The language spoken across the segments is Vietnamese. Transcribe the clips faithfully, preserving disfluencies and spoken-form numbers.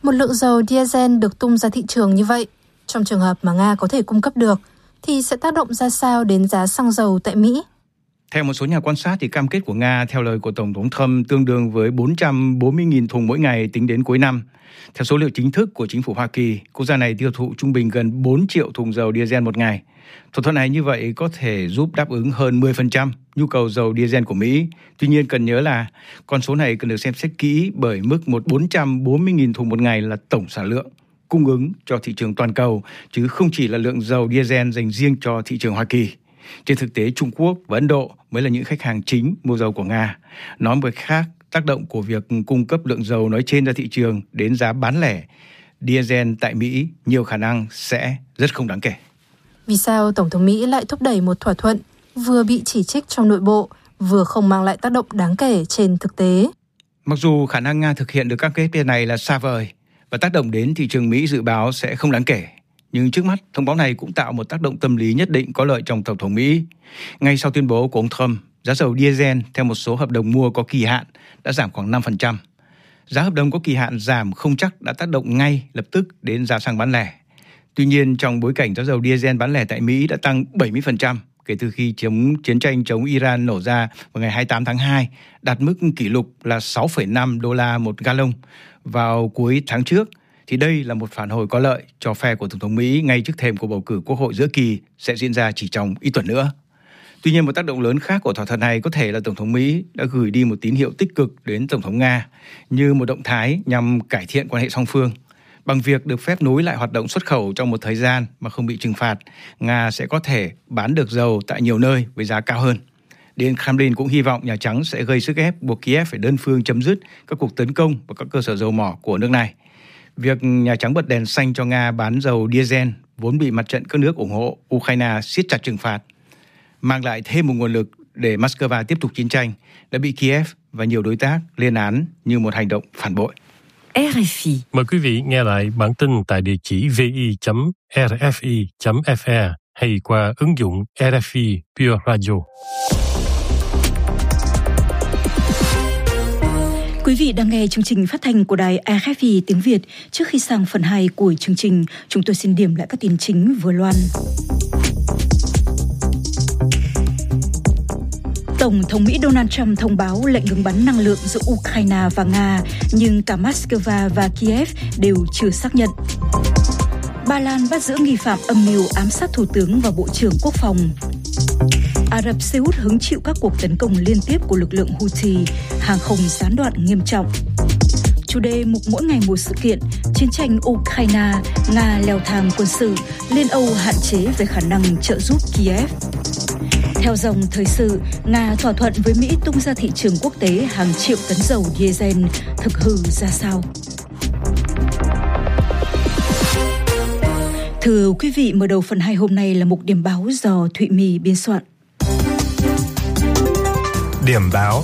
Một lượng dầu diesel được tung ra thị trường như vậy, trong trường hợp mà Nga có thể cung cấp được, thì sẽ tác động ra sao đến giá xăng dầu tại Mỹ? Theo một số nhà quan sát, thì cam kết của Nga theo lời của Tổng thống Trump tương đương với bốn trăm bốn mươi nghìn thùng mỗi ngày tính đến cuối năm. Theo số liệu chính thức của chính phủ Hoa Kỳ, quốc gia này tiêu thụ trung bình gần bốn triệu thùng dầu diesel một ngày. Thỏa thuận này như vậy có thể giúp đáp ứng hơn mười phần trăm nhu cầu dầu diesel của Mỹ. Tuy nhiên cần nhớ là con số này cần được xem xét kỹ bởi mức một bốn trăm bốn mươi nghìn thùng một ngày là tổng sản lượng cung ứng cho thị trường toàn cầu, chứ không chỉ là lượng dầu diesel dành riêng cho thị trường Hoa Kỳ. Trên thực tế, Trung Quốc và Ấn Độ mới là những khách hàng chính mua dầu của Nga. Nói một cách khác, tác động của việc cung cấp lượng dầu nói trên ra thị trường đến giá bán lẻ diesel tại Mỹ nhiều khả năng sẽ rất không đáng kể. Vì sao Tổng thống Mỹ lại thúc đẩy một thỏa thuận vừa bị chỉ trích trong nội bộ, vừa không mang lại tác động đáng kể trên thực tế? Mặc dù khả năng Nga thực hiện được các kết này là xa vời và tác động đến thị trường Mỹ dự báo sẽ không đáng kể, nhưng trước mắt, thông báo này cũng tạo một tác động tâm lý nhất định có lợi trong Tổng thống Mỹ. Ngay sau tuyên bố của ông Trump, giá dầu diesel theo một số hợp đồng mua có kỳ hạn đã giảm khoảng năm phần trăm. Giá hợp đồng có kỳ hạn giảm không chắc đã tác động ngay lập tức đến giá xăng bán lẻ. Tuy nhiên, trong bối cảnh giá dầu diesel bán lẻ tại Mỹ đã tăng bảy mươi phần trăm kể từ khi chống chiến tranh chống Iran nổ ra vào ngày hai mươi tám tháng hai, đạt mức kỷ lục là sáu phẩy năm đô la một gallon vào cuối tháng trước, thì đây là một phản hồi có lợi cho phe của Tổng thống Mỹ ngay trước thềm cuộc bầu cử Quốc hội giữa kỳ sẽ diễn ra chỉ trong ít tuần nữa. Tuy nhiên, một tác động lớn khác của thỏa thuận này có thể là Tổng thống Mỹ đã gửi đi một tín hiệu tích cực đến Tổng thống Nga như một động thái nhằm cải thiện quan hệ song phương. Bằng việc được phép nối lại hoạt động xuất khẩu trong một thời gian mà không bị trừng phạt, Nga sẽ có thể bán được dầu tại nhiều nơi với giá cao hơn. Điện Kremlin cũng hy vọng Nhà Trắng sẽ gây sức ép buộc Kiev phải đơn phương chấm dứt các cuộc tấn công vào các cơ sở dầu mỏ của nước này. Việc Nhà Trắng bật đèn xanh cho Nga bán dầu diesel vốn bị mặt trận các nước ủng hộ Ukraine siết chặt trừng phạt, mang lại thêm một nguồn lực để Moscow tiếp tục chiến tranh, đã bị Kiev và nhiều đối tác lên án như một hành động phản bội. rờ ép i. Mời quý vị nghe lại bản tin tại địa chỉ vi chấm rờ ép i chấm ép e hay qua ứng dụng rờ ép i Pure Radio. Quý vị đang nghe chương trình phát thanh của đài rờ ép i tiếng Việt. Trước khi sang phần hai của chương trình, chúng tôi xin điểm lại các tin chính vừa loan. Tổng thống Mỹ Donald Trump thông báo lệnh ngừng bắn năng lượng giữa Ukraine và Nga, nhưng cả Moscow và Kiev đều chưa xác nhận. Ba Lan bắt giữ nghi phạm âm mưu ám sát Thủ tướng và Bộ trưởng Quốc phòng. Ả Rập Xê Út hứng chịu các cuộc tấn công liên tiếp của lực lượng Houthi, hàng không gián đoạn nghiêm trọng. Chủ đề mục mỗi ngày một sự kiện, chiến tranh Ukraine, Nga leo thang quân sự, Liên Âu hạn chế về khả năng trợ giúp Kiev. Theo dòng thời sự, Nga thỏa thuận với Mỹ tung ra thị trường quốc tế hàng triệu tấn dầu diesel, thực hư ra sao? Thưa quý vị, mở đầu phần hai hôm nay là mục điểm báo do Thụy My biên soạn. Điểm báo.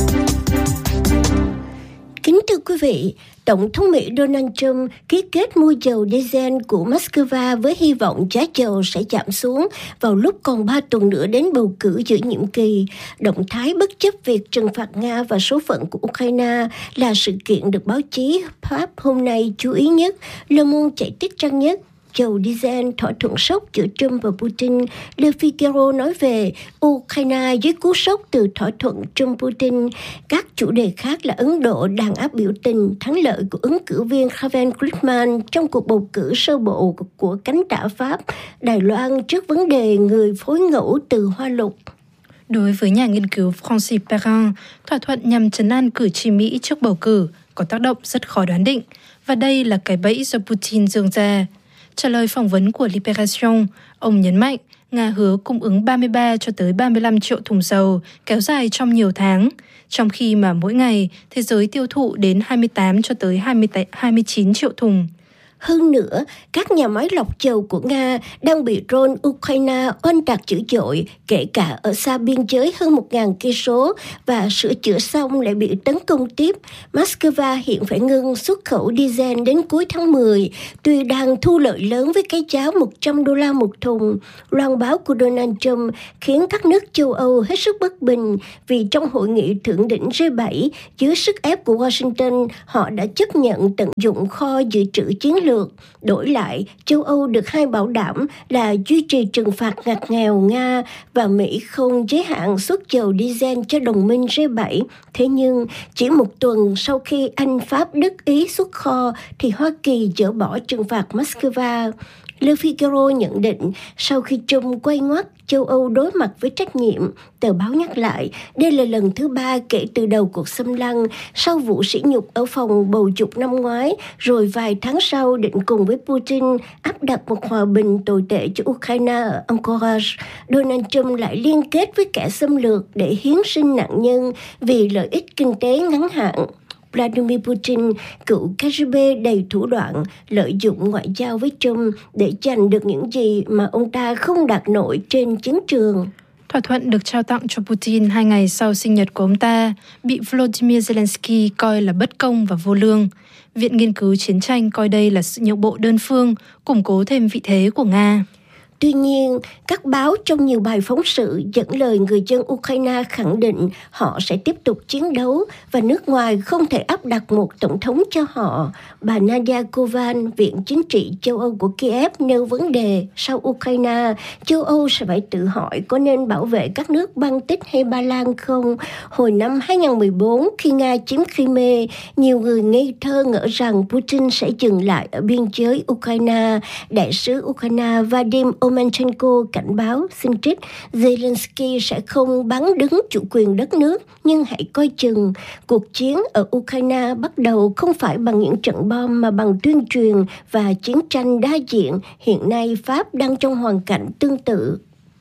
Kính thưa quý vị, Tổng thống Mỹ Donald Trump ký kết mua dầu diesel của Moscow với hy vọng giá dầu sẽ giảm xuống vào lúc còn ba tuần nữa đến bầu cử giữa nhiệm kỳ. Động thái bất chấp việc trừng phạt Nga và số phận của Ukraine là sự kiện được báo chí Pháp hôm nay chú ý nhất. Le Monde chạy tích trang nhất. Dầu diesel, thỏa thuận sốc giữa Trump và Putin. Le Figaro nói về Ukraine dưới cú sốc từ thỏa thuận Trump-Putin. Các chủ đề khác là Ấn Độ đàn áp biểu tình, thắng lợi của ứng cử viên Kevin Griezmann trong cuộc bầu cử sơ bộ của cánh tả Pháp, Đài Loan trước vấn đề người phối ngẫu từ Hoa Lục. Đối với nhà nghiên cứu Francis Perrin, thỏa thuận nhằm trấn an cử tri Mỹ trước bầu cử có tác động rất khó đoán định, và đây là cái bẫy do Putin dương ra. Trả lời phỏng vấn của Libération, ông nhấn mạnh Nga hứa cung ứng ba mươi ba cho tới ba mươi lăm triệu thùng dầu kéo dài trong nhiều tháng, trong khi mà mỗi ngày thế giới tiêu thụ đến hai mươi tám cho tới hai mươi chín triệu thùng. Hơn nữa, các nhà máy lọc dầu của Nga đang bị drone Ukraine oanh tạc dữ dội, kể cả ở xa biên giới hơn một nghìn cây số, và sửa chữa xong lại bị tấn công tiếp. Moscow hiện phải ngưng xuất khẩu diesel đến cuối tháng mười, tuy đang thu lợi lớn với cái giá một trăm đô la một thùng. Loan báo của Donald Trump khiến các nước châu Âu hết sức bất bình vì trong hội nghị thượng đỉnh G bảy, dưới sức ép của Washington, họ đã chấp nhận tận dụng kho dự trữ chiến lược. Đổi lại, châu Âu được hai bảo đảm là duy trì trừng phạt ngặt nghèo Nga và Mỹ không giới hạn xuất dầu diesel cho đồng minh G bảy. Thế nhưng, chỉ một tuần sau khi Anh, Pháp, Đức, Ý xuất kho, thì Hoa Kỳ dỡ bỏ trừng phạt Moscow. Le Figaro nhận định, sau khi Trung quay ngoắt, châu Âu đối mặt với trách nhiệm. Tờ báo nhắc lại, đây là lần thứ ba kể từ đầu cuộc xâm lăng, sau vụ sỉ nhục ở phòng bầu dục năm ngoái, rồi vài tháng sau định cùng với Putin áp đặt một hòa bình tồi tệ cho Ukraine ở Anchorage. Donald Trump lại liên kết với kẻ xâm lược để hiến sinh nạn nhân vì lợi ích kinh tế ngắn hạn. Vladimir Putin, cựu K G B đầy thủ đoạn, lợi dụng ngoại giao với Trump để giành được những gì mà ông ta không đạt nổi trên chiến trường. Thỏa thuận được trao tặng cho Putin hai ngày sau sinh nhật của ông ta bị Volodymyr Zelensky coi là bất công và vô lương. Viện Nghiên cứu Chiến tranh coi đây là sự nhượng bộ đơn phương, củng cố thêm vị thế của Nga. Tuy nhiên, các báo trong nhiều bài phóng sự dẫn lời người dân Ukraine khẳng định họ sẽ tiếp tục chiến đấu và nước ngoài không thể áp đặt một tổng thống cho họ. Bà Nadia Kovan, Viện Chính trị châu Âu của Kiev nêu vấn đề sau Ukraine, châu Âu sẽ phải tự hỏi có nên bảo vệ các nước Baltic hay Ba Lan không? Hồi năm hai không một bốn, khi Nga chiếm Crimea, nhiều người ngây thơ ngỡ rằng Putin sẽ dừng lại ở biên giới Ukraine. Đại sứ Ukraine Vadim Omenchenko cảnh báo, xin trích, Zelensky sẽ không bắn đứng chủ quyền đất nước, nhưng hãy coi chừng. Cuộc chiến ở Ukraine bắt đầu không phải bằng những trận bom mà bằng tuyên truyền và chiến tranh đa diện. Hiện nay Pháp đang trong hoàn cảnh tương tự.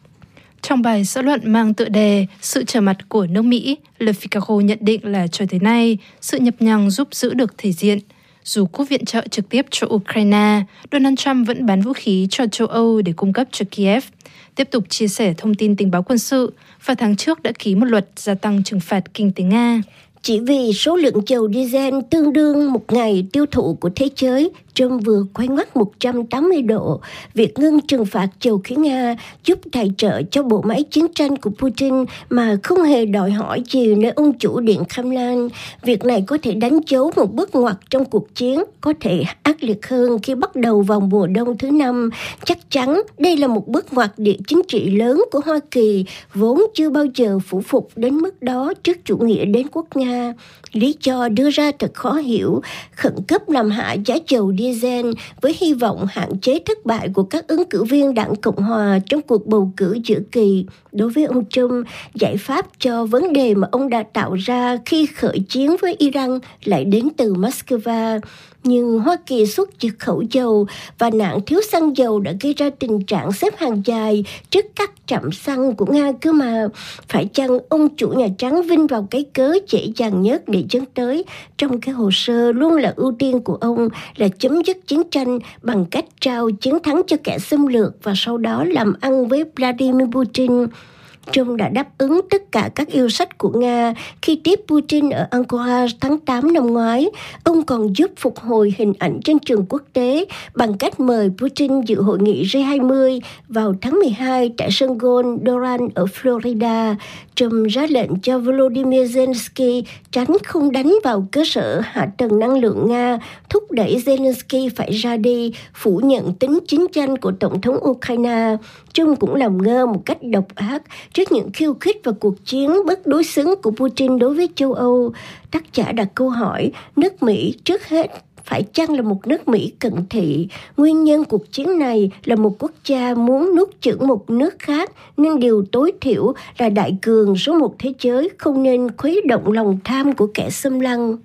Trong bài xã luận mang tựa đề Sự trở mặt của nước Mỹ, Le Figaro nhận định là cho tới nay, sự nhập nhằng giúp giữ được thể diện. Dù quốc viện trợ trực tiếp cho Ukraine, Donald Trump vẫn bán vũ khí cho châu Âu để cung cấp cho Kiev, tiếp tục chia sẻ thông tin tình báo quân sự và tháng trước đã ký một luật gia tăng trừng phạt kinh tế Nga. Chỉ vì số lượng dầu diesel tương đương một ngày tiêu thụ của thế giới, Trump vừa quay ngoắt một trăm tám mươi độ. Việc ngưng trừng phạt dầu khí Nga giúp tài trợ cho bộ máy chiến tranh của Putin mà không hề đòi hỏi gì nơi ông chủ Điện Kremlin. Việc này có thể đánh dấu một bước ngoặt trong cuộc chiến, có thể ác liệt hơn khi bắt đầu vào mùa đông thứ năm. Chắc chắn đây là một bước ngoặt địa chính trị lớn của Hoa Kỳ, vốn chưa bao giờ phủ phục đến mức đó trước chủ nghĩa đế quốc Nga. Lý do đưa ra thật khó hiểu, khẩn cấp làm hạ giá dầu diesel với hy vọng hạn chế thất bại của các ứng cử viên Đảng Cộng Hòa trong cuộc bầu cử giữa kỳ. Đối với ông Trump, giải pháp cho vấn đề mà ông đã tạo ra khi khởi chiến với Iran lại đến từ Moscow. Nhưng Hoa Kỳ xuất khẩu dầu và nạn thiếu xăng dầu đã gây ra tình trạng xếp hàng dài trước các trạm xăng của Nga cơ mà. Phải chăng ông chủ Nhà Trắng vin vào cái cớ dễ dàng nhất để dẫn tới trong cái hồ sơ luôn là ưu tiên của ông là chấm dứt chiến tranh bằng cách trao chiến thắng cho kẻ xâm lược và sau đó làm ăn với Vladimir Putin? Trump đã đáp ứng tất cả các yêu sách của Nga khi tiếp Putin ở Ankara tháng tám năm ngoái. Ông còn giúp phục hồi hình ảnh trên trường quốc tế bằng cách mời Putin dự hội nghị G hai mươi vào tháng mười hai tại sân golf Doral ở Florida. Trump ra lệnh cho Volodymyr Zelensky tránh không đánh vào cơ sở hạ tầng năng lượng Nga, thúc đẩy Zelensky phải ra đi, phủ nhận tính chiến tranh của Tổng thống Ukraine. Trump cũng làm ngơ một cách độc ác trước những khiêu khích và cuộc chiến bất đối xứng của Putin đối với châu Âu. Tác giả đặt câu hỏi, nước Mỹ trước hết phải chăng là một nước Mỹ cận thị? Nguyên nhân cuộc chiến này là một quốc gia muốn nuốt chửng một nước khác, nên điều tối thiểu là đại cường số một thế giới không nên khuấy động lòng tham của kẻ xâm lăng.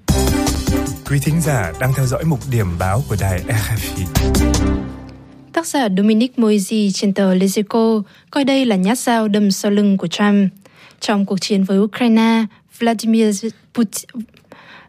Quý thính giả đang theo dõi mục điểm báo của đài R F I. Tác giả Dominic Moisi trên tờ Lezico coi đây là nhát dao đâm sau lưng của Trump. Trong cuộc chiến với Ukraine, Vladimir Putin,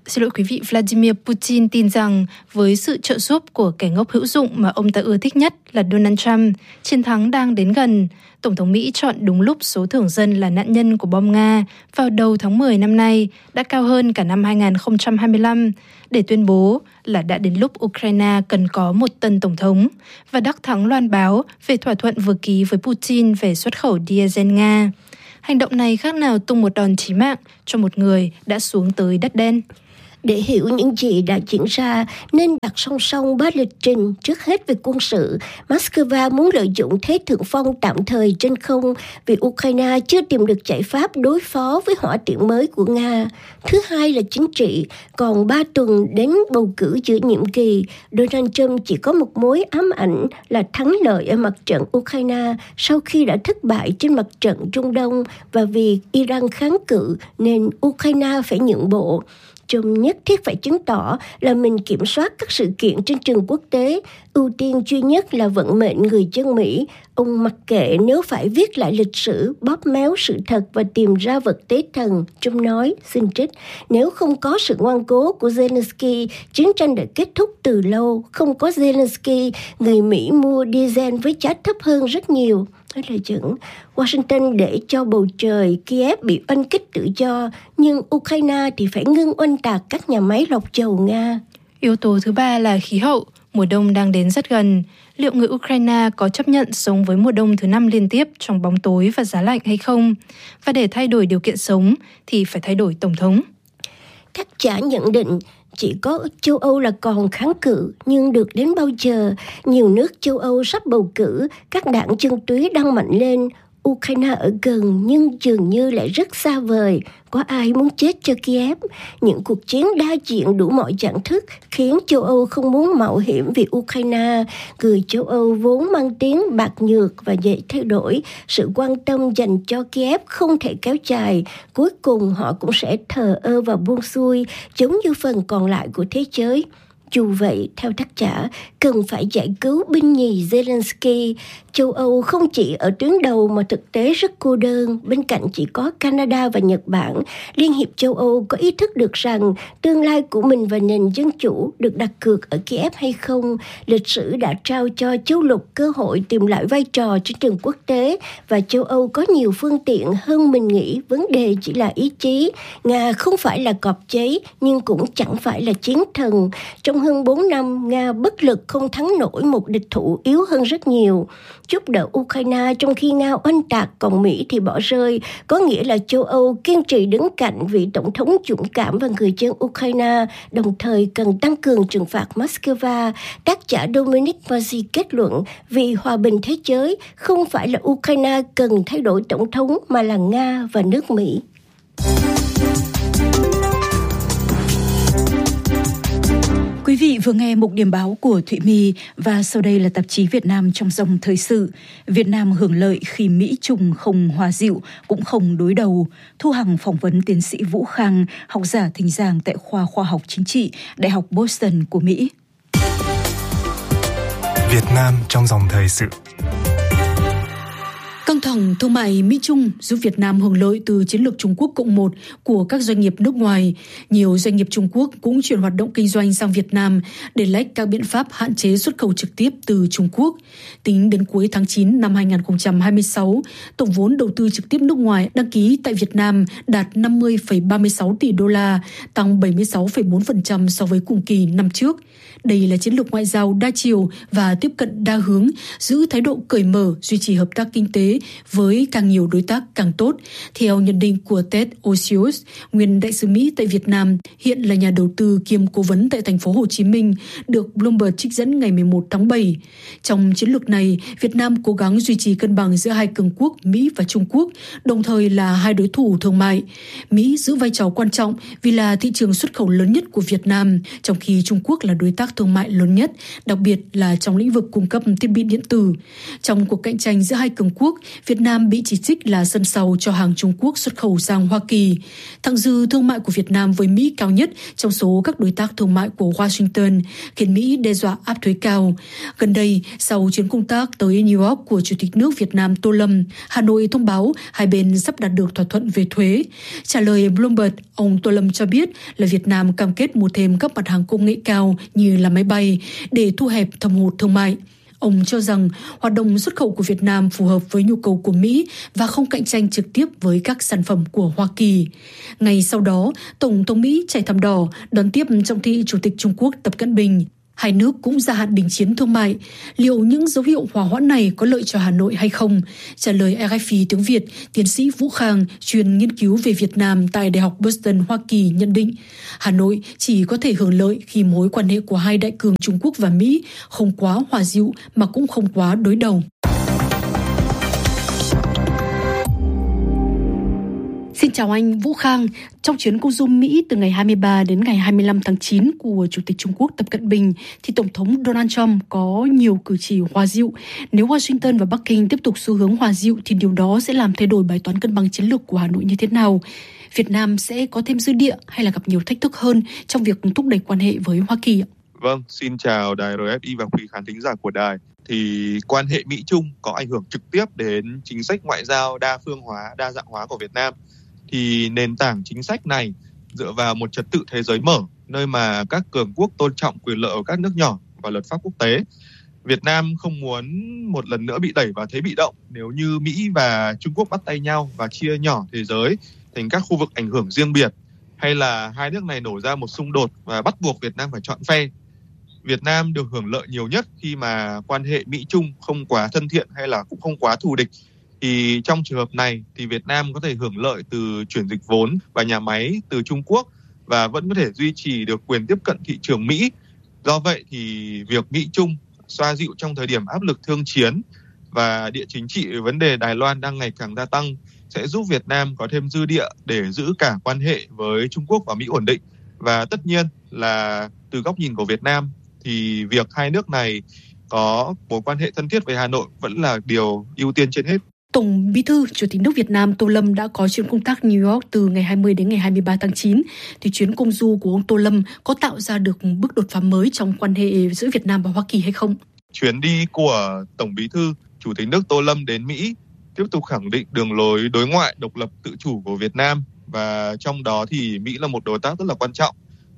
Xin lỗi quý vị, Vladimir Putin tin rằng với sự trợ giúp của kẻ ngốc hữu dụng mà ông ta ưa thích nhất là Donald Trump, chiến thắng đang đến gần. Tổng thống Mỹ chọn đúng lúc số thường dân là nạn nhân của bom Nga vào đầu tháng mười năm nay đã cao hơn cả năm hai không hai lăm để tuyên bố là đã đến lúc Ukraine cần có một tân tổng thống, và đắc thắng loan báo về thỏa thuận vừa ký với Putin về xuất khẩu diesel Nga. Hành động này khác nào tung một đòn chí mạng cho một người đã xuống tới đất đen. Để hiểu những gì đã diễn ra, nên đặt song song ba lịch trình. Trước hết về quân sự, Moscow muốn lợi dụng thế thượng phong tạm thời trên không vì Ukraine chưa tìm được giải pháp đối phó với hỏa tiễn mới của Nga. Thứ hai là chính trị. Còn ba tuần đến bầu cử giữa nhiệm kỳ, Donald Trump chỉ có một mối ám ảnh là thắng lợi ở mặt trận Ukraine sau khi đã thất bại trên mặt trận Trung Đông, và vì Iran kháng cự nên Ukraine phải nhượng bộ. Trump nhất thiết phải chứng tỏ là mình kiểm soát các sự kiện trên trường quốc tế, ưu tiên duy nhất là vận mệnh người dân Mỹ. Ông mặc kệ nếu phải viết lại lịch sử, bóp méo sự thật và tìm ra vật tế thần. Trump nói, xin trích, nếu không có sự ngoan cố của Zelensky, chiến tranh đã kết thúc từ lâu. Không có Zelensky, người Mỹ mua diesel với giá thấp hơn rất nhiều. Đó là dẫn Washington để cho bầu trời Kiev bị oanh kích tự do, nhưng Ukraine thì phải ngưng oanh tạc các nhà máy lọc dầu Nga. Yếu tố thứ ba là khí hậu. Mùa đông đang đến rất gần. Liệu người Ukraine có chấp nhận sống với mùa đông thứ năm liên tiếp trong bóng tối và giá lạnh hay không? Và để thay đổi điều kiện sống thì phải thay đổi tổng thống. Các giả nhận định chỉ có châu Âu là còn kháng cự, nhưng được đến bao giờ? Nhiều nước châu Âu sắp bầu cử, các đảng chân túy đang mạnh lên. Ukraine ở gần nhưng dường như lại rất xa vời. Có ai muốn chết cho Kiev? Những cuộc chiến đa diện đủ mọi dạng thức khiến châu Âu không muốn mạo hiểm vì Ukraine. Người châu Âu vốn mang tiếng bạc nhược và dễ thay đổi. Sự quan tâm dành cho Kiev không thể kéo dài. Cuối cùng họ cũng sẽ thờ ơ và buông xuôi, giống như phần còn lại của thế giới. Dù vậy, theo tác giả, cần phải giải cứu binh nhì Zelensky. Châu Âu không chỉ ở tuyến đầu mà thực tế rất cô đơn. Bên cạnh chỉ có Canada và Nhật Bản, Liên hiệp châu Âu có ý thức được rằng tương lai của mình và nền dân chủ được đặt cược ở Kiev hay không. Lịch sử đã trao cho châu lục cơ hội tìm lại vai trò trên trường quốc tế, và châu Âu có nhiều phương tiện hơn mình nghĩ. Vấn đề chỉ là ý chí. Nga không phải là cọp cháy, nhưng cũng chẳng phải là chiến thần. Trong hơn bốn năm, Nga bất lực không thắng nổi một địch thủ yếu hơn rất nhiều. Giúp đỡ Ukraine trong khi Nga oanh tạc, còn Mỹ thì bỏ rơi, có nghĩa là châu Âu kiên trì đứng cạnh vị tổng thống dũng cảm và người dân Ukraine, đồng thời cần tăng cường trừng phạt Moscow. Tác giả Dominic Mazzi kết luận, vì hòa bình thế giới không phải là Ukraine cần thay đổi tổng thống mà là Nga và nước Mỹ. Quý vị vừa nghe mục điểm báo của Thụy My, và sau đây là tạp chí Việt Nam trong dòng thời sự. Việt Nam hưởng lợi khi Mỹ Trung không hòa dịu, cũng không đối đầu. Thu Hằng phỏng vấn tiến sĩ Vũ Khang, học giả thính giảng tại khoa khoa học chính trị, Đại học Boston của Mỹ. Việt Nam trong dòng thời sự. Căng thẳng thương mại Mỹ-Trung giúp Việt Nam hưởng lợi từ chiến lược Trung Quốc cộng một của các doanh nghiệp nước ngoài. Nhiều doanh nghiệp Trung Quốc cũng chuyển hoạt động kinh doanh sang Việt Nam để lách các biện pháp hạn chế xuất khẩu trực tiếp từ Trung Quốc. Tính đến cuối tháng chín năm hai không hai sáu, tổng vốn đầu tư trực tiếp nước ngoài đăng ký tại Việt Nam đạt năm mươi phẩy ba mươi sáu tỷ đô la, tăng bảy mươi sáu phẩy bốn phần trăm so với cùng kỳ năm trước. Đây là chiến lược ngoại giao đa chiều và tiếp cận đa hướng, giữ thái độ cởi mở, duy trì hợp tác kinh tế với càng nhiều đối tác càng tốt. Theo nhận định của Ted Osius, nguyên đại sứ Mỹ tại Việt Nam, hiện là nhà đầu tư kiêm cố vấn tại thành phố Hồ Chí Minh, được Bloomberg trích dẫn ngày mười một tháng bảy. Trong chiến lược này, Việt Nam cố gắng duy trì cân bằng giữa hai cường quốc Mỹ và Trung Quốc, đồng thời là hai đối thủ thương mại. Mỹ giữ vai trò quan trọng vì là thị trường xuất khẩu lớn nhất của Việt Nam, trong khi Trung Quốc là đối tác thương mại lớn nhất, đặc biệt là trong lĩnh vực cung cấp thiết bị điện tử. Trong cuộc cạnh tranh giữa hai cường quốc, Việt Nam bị chỉ trích là sân sau cho hàng Trung Quốc xuất khẩu sang Hoa Kỳ. Thặng dư thương mại của Việt Nam với Mỹ cao nhất trong số các đối tác thương mại của Washington, khiến Mỹ đe dọa áp thuế cao. Gần đây, sau chuyến công tác tới New York của Chủ tịch nước Việt Nam Tô Lâm, Hà Nội thông báo hai bên sắp đạt được thỏa thuận về thuế. Trả lời Bloomberg, ông Tô Lâm cho biết là Việt Nam cam kết mua thêm các mặt hàng công nghệ cao như là máy bay để thu hẹp thâm hụt thương mại. Ông cho rằng hoạt động xuất khẩu của Việt Nam phù hợp với nhu cầu của Mỹ và không cạnh tranh trực tiếp với các sản phẩm của Hoa Kỳ. Ngay sau đó, Tổng thống Mỹ chạy thảm đỏ đón tiếp trọng thị Chủ tịch Trung Quốc Tập Cận Bình. Hai nước cũng gia hạn đình chiến thương mại. Liệu những dấu hiệu hòa hoãn này có lợi cho Hà Nội hay không? Trả lời rờ ép i tiếng Việt, tiến sĩ Vũ Khang, chuyên nghiên cứu về Việt Nam tại Đại học Boston, Hoa Kỳ nhận định, Hà Nội chỉ có thể hưởng lợi khi mối quan hệ của hai đại cường Trung Quốc và Mỹ không quá hòa dịu mà cũng không quá đối đầu. Xin chào anh Vũ Khang. Trong chuyến công du Mỹ từ ngày hai mươi ba đến ngày hai mươi lăm tháng chín của Chủ tịch Trung Quốc Tập Cận Bình, thì Tổng thống Donald Trump có nhiều cử chỉ hòa dịu. Nếu Washington và Bắc Kinh tiếp tục xu hướng hòa dịu thì điều đó sẽ làm thay đổi bài toán cân bằng chiến lược của Hà Nội như thế nào? Việt Nam sẽ có thêm dư địa hay là gặp nhiều thách thức hơn trong việc thúc đẩy quan hệ với Hoa Kỳ? Vâng, xin chào đài rờ ép i và quý khán thính giả của đài. Thì quan hệ Mỹ-Trung có ảnh hưởng trực tiếp đến chính sách ngoại giao đa phương hóa, đa dạng hóa của Việt Nam. Thì nền tảng chính sách này dựa vào một trật tự thế giới mở, nơi mà các cường quốc tôn trọng quyền lợi của các nước nhỏ và luật pháp quốc tế. Việt Nam không muốn một lần nữa bị đẩy vào thế bị động nếu như Mỹ và Trung Quốc bắt tay nhau và chia nhỏ thế giới thành các khu vực ảnh hưởng riêng biệt, hay là hai nước này nổ ra một xung đột và bắt buộc Việt Nam phải chọn phe. Việt Nam được hưởng lợi nhiều nhất khi mà quan hệ Mỹ-Trung không quá thân thiện hay là cũng không quá thù địch. Thì trong trường hợp này thì Việt Nam có thể hưởng lợi từ chuyển dịch vốn và nhà máy từ Trung Quốc và vẫn có thể duy trì được quyền tiếp cận thị trường Mỹ. Do vậy thì việc Mỹ-Trung xoa dịu trong thời điểm áp lực thương chiến và địa chính trị vấn đề Đài Loan đang ngày càng gia tăng sẽ giúp Việt Nam có thêm dư địa để giữ cả quan hệ với Trung Quốc và Mỹ ổn định. Và tất nhiên là từ góc nhìn của Việt Nam thì việc hai nước này có mối quan hệ thân thiết với Hà Nội vẫn là điều ưu tiên trên hết. Tổng Bí thư Chủ tịch nước Việt Nam Tô Lâm đã có chuyến công tác New York từ ngày hai mươi đến ngày hai mươi ba tháng chín. Thì chuyến công du của ông Tô Lâm có tạo ra được bước đột phá mới trong quan hệ giữa Việt Nam và Hoa Kỳ hay không? Chuyến đi của Tổng Bí thư Chủ tịch nước Tô Lâm đến Mỹ tiếp tục khẳng định đường lối đối ngoại độc lập tự chủ của Việt Nam, và trong đó thì Mỹ là một đối tác rất là quan trọng.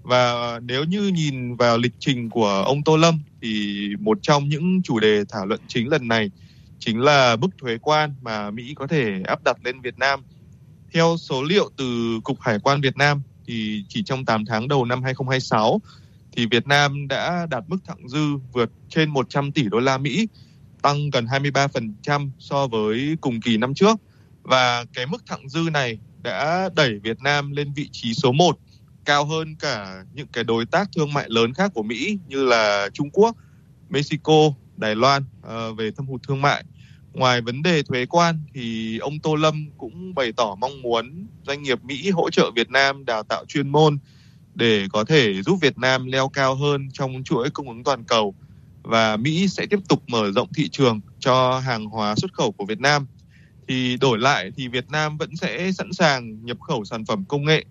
Và nếu như nhìn vào lịch trình của ông Tô Lâm thì một trong những chủ đề thảo luận chính lần này chính là mức thuế quan mà Mỹ có thể áp đặt lên Việt Nam. Theo số liệu từ Cục Hải quan Việt Nam thì chỉ trong tám tháng đầu năm hai không hai sáu thì Việt Nam đã đạt mức thặng dư vượt trên một trăm tỷ đô la Mỹ, tăng gần hai mươi ba phần trăm so với cùng kỳ năm trước. Và cái mức thặng dư này đã đẩy Việt Nam lên vị trí số một, cao hơn cả những cái đối tác thương mại lớn khác của Mỹ như là Trung Quốc, Mexico, Đài Loan uh, về thâm hụt thương mại. Ngoài vấn đề thuế quan thì ông Tô Lâm cũng bày tỏ mong muốn doanh nghiệp Mỹ hỗ trợ Việt Nam đào tạo chuyên môn để có thể giúp Việt Nam leo cao hơn trong chuỗi cung ứng toàn cầu, và Mỹ sẽ tiếp tục mở rộng thị trường cho hàng hóa xuất khẩu của Việt Nam. Thì đổi lại thì Việt Nam vẫn sẽ sẵn sàng nhập khẩu sản phẩm công nghệ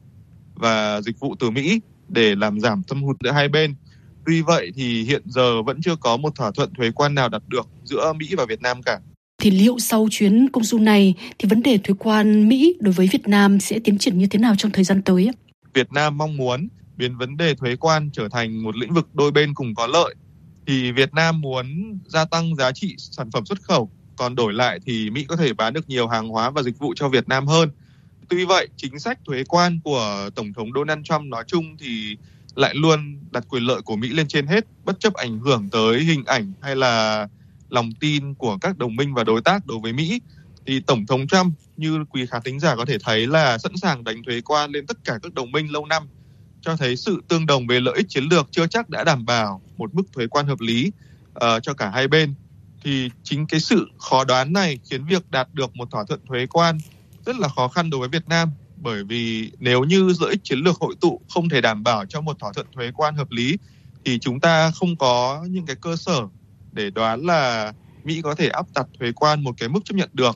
và dịch vụ từ Mỹ để làm giảm thâm hụt giữa hai bên. Tuy vậy thì hiện giờ vẫn chưa có một thỏa thuận thuế quan nào đạt được giữa Mỹ và Việt Nam cả. Thì liệu sau chuyến công du này thì vấn đề thuế quan Mỹ đối với Việt Nam sẽ tiến triển như thế nào trong thời gian tới? Việt Nam mong muốn biến vấn đề thuế quan trở thành một lĩnh vực đôi bên cùng có lợi. Thì Việt Nam muốn gia tăng giá trị sản phẩm xuất khẩu, còn đổi lại thì Mỹ có thể bán được nhiều hàng hóa và dịch vụ cho Việt Nam hơn. Tuy vậy, chính sách thuế quan của Tổng thống Donald Trump nói chung thì lại luôn đặt quyền lợi của Mỹ lên trên hết, bất chấp ảnh hưởng tới hình ảnh hay là lòng tin của các đồng minh và đối tác đối với Mỹ. Thì Tổng thống Trump, như quý khán thính giả có thể thấy, là sẵn sàng đánh thuế quan lên tất cả các đồng minh lâu năm, cho thấy sự tương đồng về lợi ích chiến lược chưa chắc đã đảm bảo một mức thuế quan hợp lý uh, cho cả hai bên. Thì chính cái sự khó đoán này khiến việc đạt được một thỏa thuận thuế quan rất là khó khăn đối với Việt Nam, bởi vì nếu như lợi ích chiến lược hội tụ không thể đảm bảo cho một thỏa thuận thuế quan hợp lý thì chúng ta không có những cái cơ sở để đoán là Mỹ có thể áp đặt thuế quan một cái mức chấp nhận được.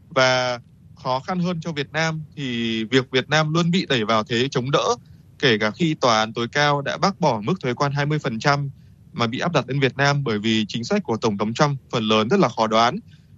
Và khó khăn hơn cho Việt Nam thì việc Việt Nam luôn bị đẩy vào thế chống đỡ, kể cả khi Tòa án tối cao đã bác bỏ mức thuế quan hai mươi phần trăm mà bị áp đặt lên Việt Nam, bởi vì chính sách của Tổng thống Trump phần lớn rất là khó đoán.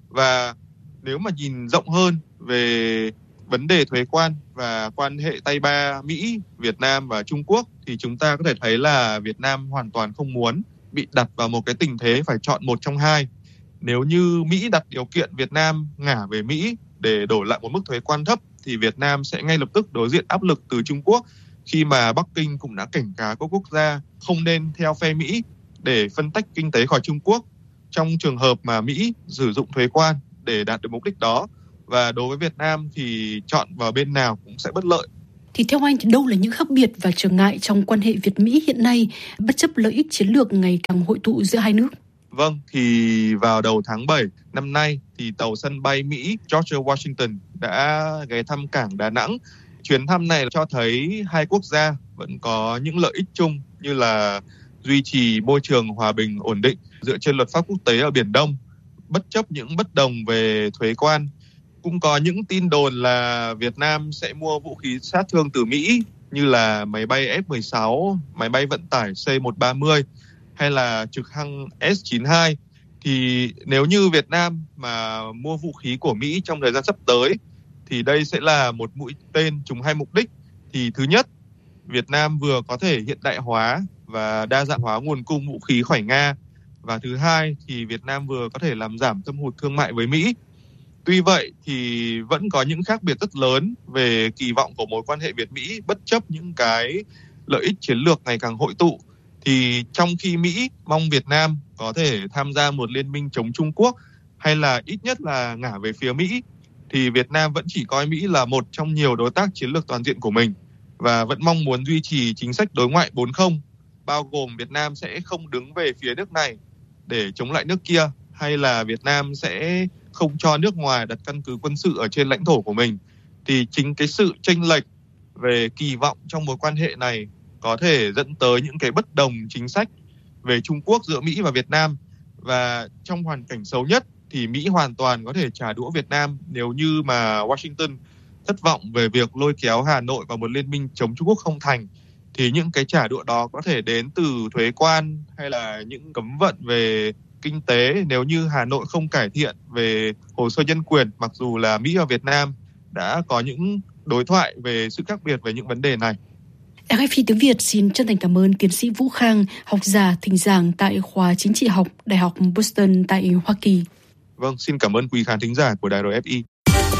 Và nếu mà nhìn rộng hơn về vấn đề thuế quan và quan hệ tay ba Mỹ, Việt Nam và Trung Quốc thì chúng ta có thể thấy là Việt Nam hoàn toàn không muốn bị đặt vào một cái tình thế phải chọn một trong hai. Nếu như Mỹ đặt điều kiện Việt Nam ngả về Mỹ để đổi lại một mức thuế quan thấp thì Việt Nam sẽ ngay lập tức đối diện áp lực từ Trung Quốc, khi mà Bắc Kinh cũng đã cảnh cáo các quốc gia không nên theo phe Mỹ để phân tách kinh tế khỏi Trung Quốc trong trường hợp mà Mỹ sử dụng thuế quan để đạt được mục đích đó. Và đối với Việt Nam thì chọn vào bên nào cũng sẽ bất lợi. Thì theo anh thì đâu là những khác biệt và trở ngại trong quan hệ Việt-Mỹ hiện nay, bất chấp lợi ích chiến lược ngày càng hội tụ giữa hai nước? Vâng, thì vào đầu tháng bảy năm nay thì tàu sân bay Mỹ George Washington đã ghé thăm cảng Đà Nẵng. Chuyến thăm này cho thấy hai quốc gia vẫn có những lợi ích chung như là duy trì môi trường hòa bình ổn định dựa trên luật pháp quốc tế ở Biển Đông, bất chấp những bất đồng về thuế quan. Cũng có những tin đồn là Việt Nam sẽ mua vũ khí sát thương từ Mỹ như là máy bay F mười sáu, máy bay vận tải C một ba mươi hay là trực thăng S chín hai. Thì nếu như Việt Nam mà mua vũ khí của Mỹ trong thời gian sắp tới thì đây sẽ là một mũi tên trúng hai mục đích. Thì thứ nhất, Việt Nam vừa có thể hiện đại hóa và đa dạng hóa nguồn cung vũ khí khỏi Nga. Và thứ hai thì Việt Nam vừa có thể làm giảm thâm hụt thương mại với Mỹ. Tuy vậy thì vẫn có những khác biệt rất lớn về kỳ vọng của mối quan hệ Việt-Mỹ, bất chấp những cái lợi ích chiến lược ngày càng hội tụ. Thì trong khi Mỹ mong Việt Nam có thể tham gia một liên minh chống Trung Quốc hay là ít nhất là ngả về phía Mỹ, thì Việt Nam vẫn chỉ coi Mỹ là một trong nhiều đối tác chiến lược toàn diện của mình và vẫn mong muốn duy trì chính sách đối ngoại bốn không, bao gồm Việt Nam sẽ không đứng về phía nước này để chống lại nước kia, hay là Việt Nam sẽ không cho nước ngoài đặt căn cứ quân sự ở trên lãnh thổ của mình. Thì chính cái sự chênh lệch về kỳ vọng trong mối quan hệ này có thể dẫn tới những cái bất đồng chính sách về Trung Quốc giữa Mỹ và Việt Nam. Và trong hoàn cảnh xấu nhất thì Mỹ hoàn toàn có thể trả đũa Việt Nam nếu như mà Washington thất vọng về việc lôi kéo Hà Nội vào một liên minh chống Trung Quốc không thành. Thì những cái trả đũa đó có thể đến từ thuế quan hay là những cấm vận về kinh tế nếu như Hà Nội không cải thiện về hồ sơ nhân quyền, mặc dù là Mỹ và Việt Nam đã có những đối thoại về sự khác biệt về những vấn đề này. rờ ép i tiếng Việt xin chân thành cảm ơn tiến sĩ Vũ Khang, học giả thỉnh giảng tại khoa chính trị học Đại học Boston tại Hoa Kỳ. Vâng, xin cảm ơn quý khán thính giả của đài rờ ép i.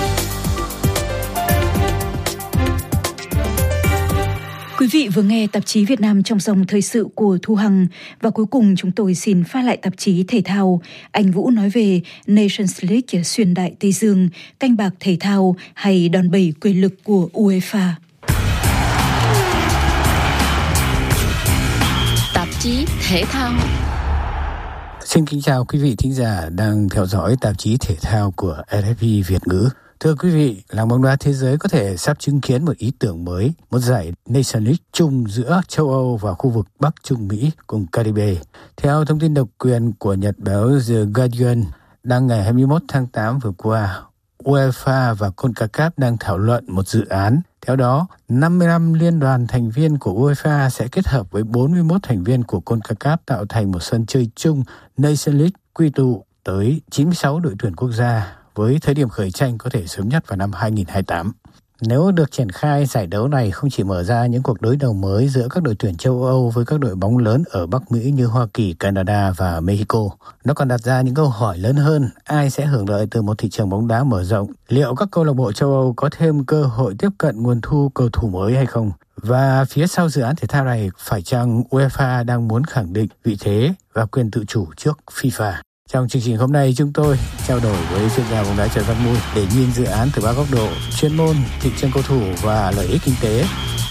Quý vị vừa nghe tạp chí Việt Nam trong dòng thời sự của Thu Hằng. Và cuối cùng chúng tôi xin phát lại tạp chí thể thao. Anh Vũ nói về Nations League xuyên đại Tây Dương, canh bạc thể thao hay đòn bẩy quyền lực của UEFA. Tạp chí thể thao. Xin kính chào quý vị thính giả đang theo dõi tạp chí thể thao của rờ ép i Việt ngữ. Thưa quý vị, làng bóng đá thế giới có thể sắp chứng kiến một ý tưởng mới, một giải Nations League chung giữa châu Âu và khu vực Bắc Trung Mỹ cùng Caribe. Theo thông tin độc quyền của nhật báo The Guardian đăng ngày hai mươi mốt tháng tám vừa qua, UEFA và CONCACAF đang thảo luận một dự án. Theo đó, năm mươi lăm liên đoàn thành viên của UEFA sẽ kết hợp với bốn mươi mốt thành viên của CONCACAF tạo thành một sân chơi chung Nations League quy tụ tới chín mươi sáu đội tuyển quốc gia, với thời điểm khởi tranh có thể sớm nhất vào năm hai không hai tám. Nếu được triển khai, giải đấu này không chỉ mở ra những cuộc đối đầu mới giữa các đội tuyển châu Âu với các đội bóng lớn ở Bắc Mỹ như Hoa Kỳ, Canada và Mexico, nó còn đặt ra những câu hỏi lớn hơn: ai sẽ hưởng lợi từ một thị trường bóng đá mở rộng? Liệu các câu lạc bộ châu Âu có thêm cơ hội tiếp cận nguồn thu cầu thủ mới hay không? Và phía sau dự án thể thao này, phải chăng UEFA đang muốn khẳng định vị thế và quyền tự chủ trước FIFA? Trong chương trình hôm nay, chúng tôi trao đổi với chuyên gia bóng đá Trần Văn Mui để nhìn dự án từ ba góc độ: chuyên môn, thị trường cầu thủ và lợi ích kinh tế.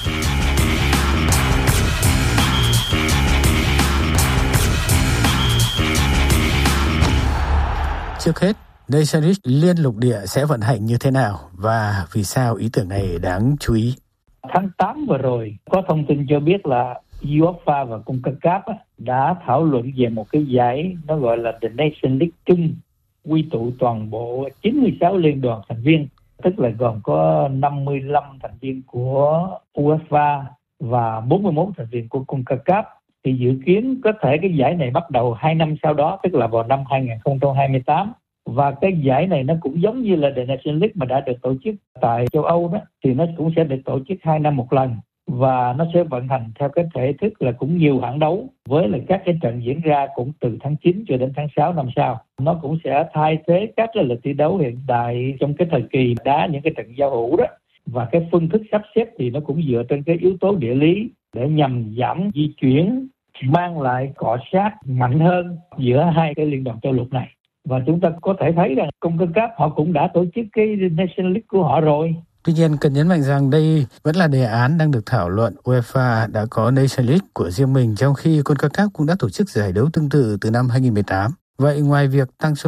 Trước hết, Nations League liên lục địa sẽ vận hành như thế nào và vì sao ý tưởng này đáng chú ý? Tháng tám vừa rồi có thông tin cho biết là UEFA và CONCACAF đã thảo luận về một cái giải nó gọi là The Nation League chung, quy tụ toàn bộ chín mươi sáu liên đoàn thành viên, tức là gồm có năm mươi lăm thành viên của UEFA và bốn mươi mốt thành viên của CONCACAF. Thì dự kiến có thể cái giải này bắt đầu hai năm sau đó, tức là vào năm hai không hai tám. Và cái giải này nó cũng giống như là The Nation League mà đã được tổ chức tại châu Âu đó, thì nó cũng sẽ được tổ chức hai năm một lần. Và nó sẽ vận hành theo cái thể thức là cũng nhiều hạng đấu, với là các cái trận diễn ra cũng từ tháng chín cho đến tháng sáu năm sau. Nó cũng sẽ thay thế các cái lịch thi đấu hiện tại trong cái thời kỳ đá những cái trận giao hữu đó. Và cái phương thức sắp xếp thì nó cũng dựa trên cái yếu tố địa lý để nhằm giảm di chuyển, mang lại cọ sát mạnh hơn giữa hai cái liên đoàn châu lục này. Và chúng ta có thể thấy rằng CONCACAF họ cũng đã tổ chức cái Nation League của họ rồi. Tuy nhiên, cần nhấn mạnh rằng đây vẫn là đề án đang được thảo luận. UEFA đã có Nation League của riêng mình, trong khi CONCACAF cũng đã tổ chức giải đấu tương tự từ năm hai không một tám. Vậy ngoài việc tăng số